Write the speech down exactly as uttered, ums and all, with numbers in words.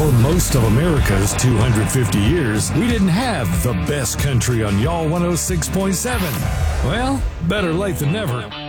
For most of America's two hundred fifty years, we didn't have the best country on Y'all one oh six point seven. Well, better late than never.